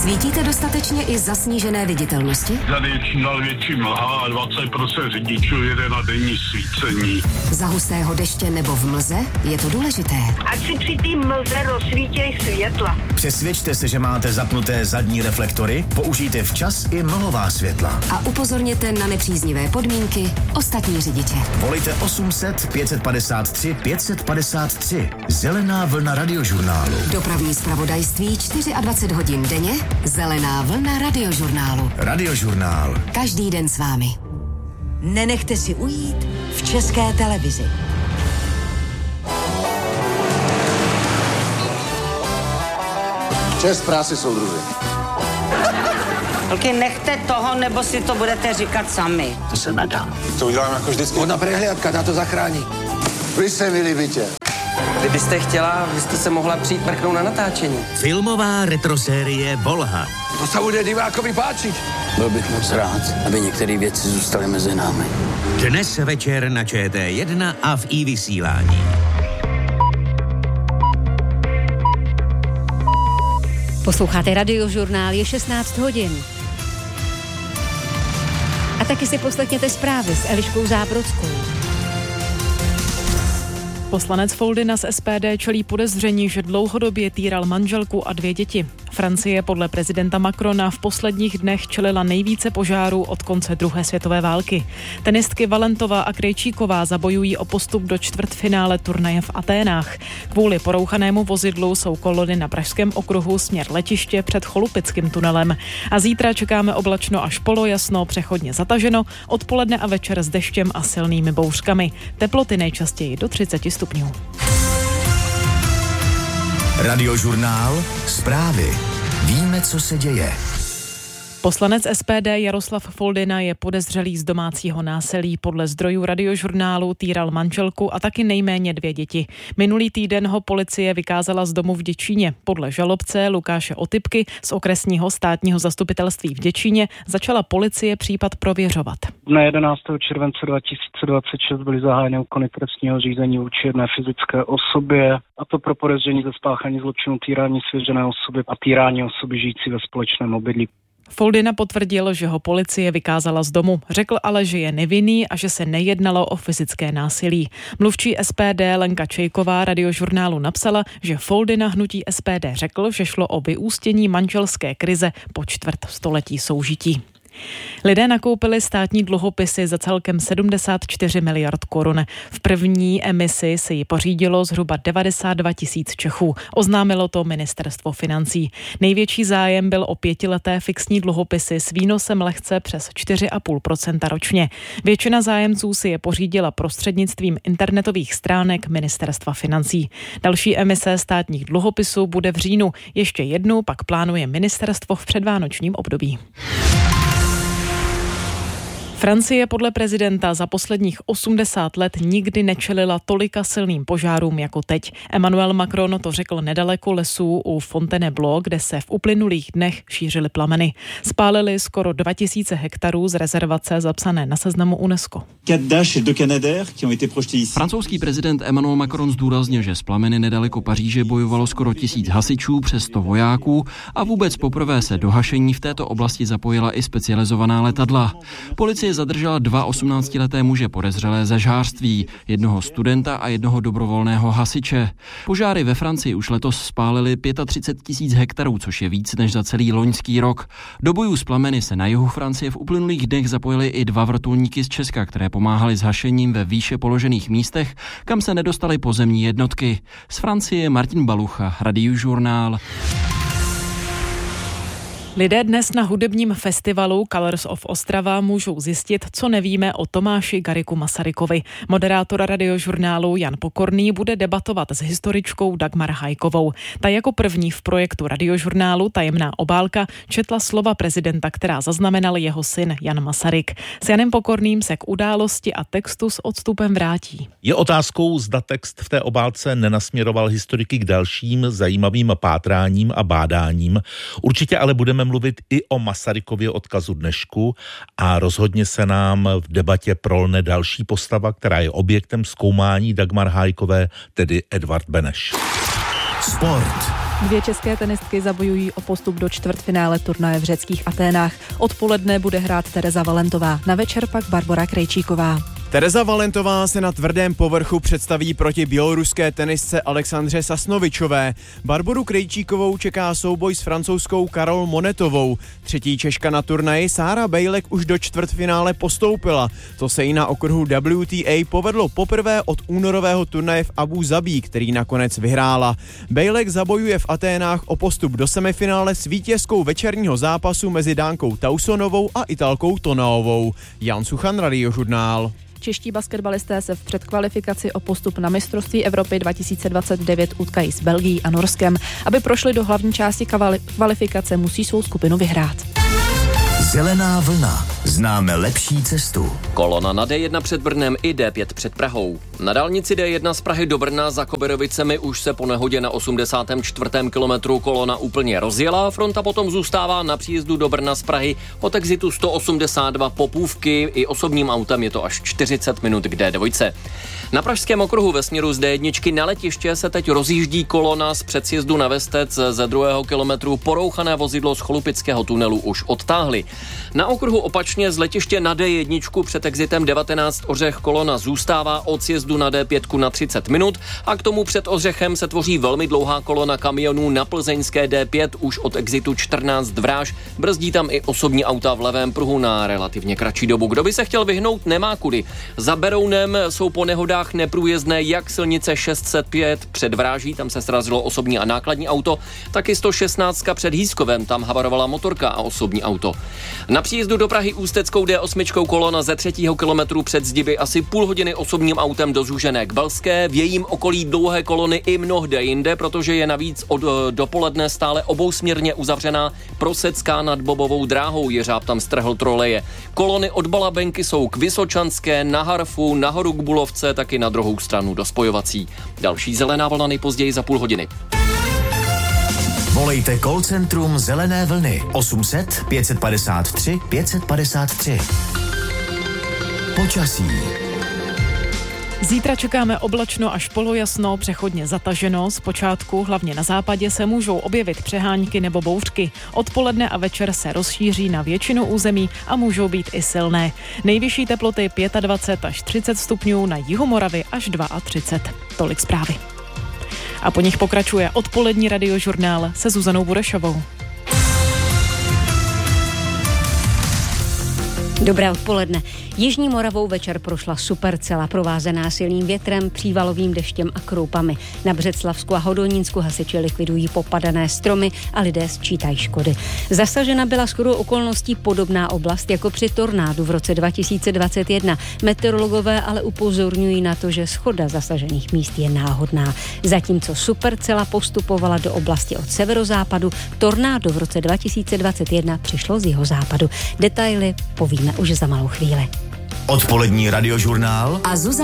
Svítíte dostatečně i za snížené viditelnosti? Tady je čím dál větší mlha a 20% řidičů jede na denní svícení. Za hustého deště nebo v mlze je to důležité. Ať si při té mlze rozsvítěj světla. Přesvědčte se, že máte zapnuté zadní reflektory, použijte včas i mlhová světla. A upozorněte na nepříznivé podmínky ostatní řidiče. Volejte 800 553 553. Zelená vlna Radiožurnálu. Dopravní zpravodajství 24 hodin denně. Zelená vlna Radiožurnálu. Radiožurnál. Každý den s vámi. Nenechte si ujít v České televizi. Čest práci, soudruzi. Holky, nechte toho, nebo si to budete říkat sami. To se nedá. To udělám jako vždycky. Ona prehliadka, ta to zachrání. Vy se mi líbíte. Kdybyste chtěla, byste se mohla přijít mrknout na natáčení. Filmová retrosérie Volha. To se bude divákovi páčit. Byl bych moc rád, aby některé věci zůstaly mezi námi. Dnes večer na ČT1 a v iVysílání. Posloucháte Radiožurnál, je 16 hodin. A taky si poslechněte zprávy s Eliškou Zábrodskou. Poslanec Foldina z SPD čelí podezření, že dlouhodobě týral manželku a 2 děti. Francie podle prezidenta Macrona v posledních dnech čelila nejvíce požárů od konce druhé světové války. Tenistky Valentová a Krejčíková zabojují o postup do čtvrtfinále turnaje v Aténách. Kvůli porouchanému vozidlu jsou kolony na Pražském okruhu směr letiště před Cholupickým tunelem. A zítra čekáme oblačno až polojasno, přechodně zataženo, odpoledne a večer s deštěm a silnými bouřkami. Teploty nejčastěji do 30 stupňů. Radiožurnál. Zprávy. Víme, co se děje. Poslanec SPD Jaroslav Foldina je podezřelý z domácího násilí. Podle zdrojů Radiožurnálu týral manželku a taky nejméně 2 děti. Minulý týden ho policie vykázala z domu v Děčíně. Podle žalobce Lukáše Otypky z okresního státního zastupitelství v Děčíně začala policie případ prověřovat. Dne 11. července 2026 byly zahájeny úkony trestního řízení vůči jedné fyzické osobě, a to pro podezření ze spáchání zločinu týrání svěřené osoby a týrání osoby žijící ve společném obydlí. Foldina potvrdil, že ho policie vykázala z domu. Řekl ale, že je nevinný a že se nejednalo o fyzické násilí. Mluvčí SPD Lenka Čejková Radiožurnálu napsala, že Foldina hnutí SPD řekl, že šlo o vyústění manželské krize po čtvrtstoletí soužití. Lidé nakoupili státní dluhopisy za celkem 74 miliard korun. V první emisi si ji pořídilo zhruba 92 000 Čechů. Oznámilo to ministerstvo financí. Největší zájem byl o 5leté fixní dluhopisy s výnosem lehce přes 4,5% ročně. Většina zájemců si je pořídila prostřednictvím internetových stránek ministerstva financí. Další emise státních dluhopisů bude v říjnu. Ještě jednu pak plánuje ministerstvo v předvánočním období. Francie podle prezidenta za posledních 80 let nikdy nečelila tolika silným požárům jako teď. Emmanuel Macron to řekl nedaleko lesů u Fontainebleau, kde se v uplynulých dnech šířily plameny. Spálili skoro 2000 hektarů z rezervace zapsané na seznamu UNESCO. Francouzský prezident Emmanuel Macron zdůraznil, že z plameny nedaleko Paříže bojovalo skoro 1000 hasičů přes 100 vojáků a vůbec poprvé se do hašení v této oblasti zapojila i specializovaná letadla. Policie zadržela 2 18leté muže podezřelé ze žhářství, jednoho studenta a jednoho dobrovolného hasiče. Požáry ve Francii už letos spálily 35 000 hektarů, což je víc než za celý loňský rok. Do bojů s plameny se na jihu Francie v uplynulých dnech zapojili i 2 vrtulníky z Česka, které pomáhaly s hašením ve výše položených místech, kam se nedostaly pozemní jednotky. Z Francie Martin Balucha, Radiožurnál. Lidé dnes na hudebním festivalu Colors of Ostrava můžou zjistit, co nevíme o Tomáši Garrigu Masarykovi. Moderátor Radiožurnálu Jan Pokorný bude debatovat s historičkou Dagmar Hajkovou. Ta jako první v projektu Radiožurnálu Tajemná obálka četla slova prezidenta, která zaznamenal jeho syn Jan Masaryk. S Janem Pokorným se k události a textu s odstupem vrátí. Je otázkou, zda text v té obálce nenasměroval historiky k dalším zajímavým pátráním a bádáním. Určitě ale budeme mluvit i o Masarykově odkazu dnešku a rozhodně se nám v debatě prolne další postava, která je objektem zkoumání Dagmar Hajkové, tedy Edvard Beneš. Sport. Dvě české tenistky zabojují o postup do čtvrtfinále turnaje v řeckých Aténách. Odpoledne bude hrát Tereza Valentová, na večer pak Barbora Krejčíková. Tereza Valentová se na tvrdém povrchu představí proti běloruské tenisce Alexandře Sasnovičové. Barboru Krejčíkovou čeká souboj s francouzskou Karol Monetovou. Třetí Češka na turnaji Sára Bejlek už do čtvrtfinále postoupila. To se jí na okruhu WTA povedlo poprvé od únorového turnaje v Abu Zabí, který nakonec vyhrála. Bejlek zabojuje v Aténách o postup do semifinále s vítězkou večerního zápasu mezi Dánkou Tausonovou a Italkou Tonaovou. Jan Suchan, Radiožurnál. Čeští basketbalisté se v předkvalifikaci o postup na mistrovství Evropy 2029 utkají s Belgií a Norskem. Aby prošli do hlavní části kvalifikace, musí svou skupinu vyhrát. Zelená vlna. Známe lepší cestu. Kolona na D1 před Brnem i D5 před Prahou. Na dálnici D1 z Prahy do Brna za Koberovicemi už se po nehodě na 84. kilometru kolona úplně rozjela. Fronta potom zůstává na příjezdu do Brna z Prahy od exitu 182 Popůvky. I osobním autem je to až 40 minut k D2. Na pražském okruhu ve směru z D1 na letiště se teď rozjíždí kolona z předsjezdu na Vestec ze 2. kilometru. Porouchané vozidlo z Cholupického tunelu už odtáhli. Na okruhu opačně z letiště na D1 před exitem 19 Ořech kolona zůstává od sjezdu na D5 na 30 minut a k tomu před Ořechem se tvoří velmi dlouhá kolona kamionů na plzeňské D5 už od exitu 14 Dráž. Brzdí tam i osobní auta v levém pruhu na relativně kratší dobu. Kdo by se chtěl vyhnout, nemá kudy. Za Berounem jsou po nehodách neprůjezdné jak silnice 605 před Vráží, tam se srazilo osobní a nákladní auto, taky 116 před Hýskovem, tam havarovala motorka a osobní auto. Na příjezdu do Prahy ústeckou D8 kolona ze 3. kilometru před Zdiby asi půl hodiny osobním autem do Zúžené k Belské, v jejím okolí dlouhé kolony i mnohde jinde, protože je navíc od dopoledne stále obousměrně uzavřená Prosecká nad Bobovou dráhou, jeřáb tam strhl troleje. Kolony od Balabenky jsou k Vysočanské, na Harfu, nahoru k Bulovce, taky na druhou stranu do spojovací. Další zelená vlna nejpozději za půl hodiny. Volejte call centrum Zelené vlny 800 553 553. Počasí. Zítra čekáme oblačno až polojasno, přechodně zataženo. Zpočátku, hlavně na západě, se můžou objevit přehánky nebo bouřky. Odpoledne a večer se rozšíří na většinu území a můžou být i silné. Nejvyšší teploty 25 až 30 stupňů, na jihu Moravy až 32. Tolik zprávy. A po nich pokračuje odpolední radiožurnál se Zuzanou Burešovou. Dobré odpoledne. Jižní Moravou večer prošla supercela provázená silným větrem, přívalovým deštěm a kroupami. Na Břeclavsku a Hodonínsku hasiči likvidují popadané stromy a lidé sčítají škody. Zasažena byla shodou okolností podobná oblast jako při tornádu v roce 2021. Meteorologové ale upozorňují na to, že shoda zasažených míst je náhodná. Zatímco supercela postupovala do oblasti od severozápadu, tornádo v roce 2021 přišlo z jihozápadu. Detaily povíme už za malou chvíli. Odpolední radiožurnál a Zuzana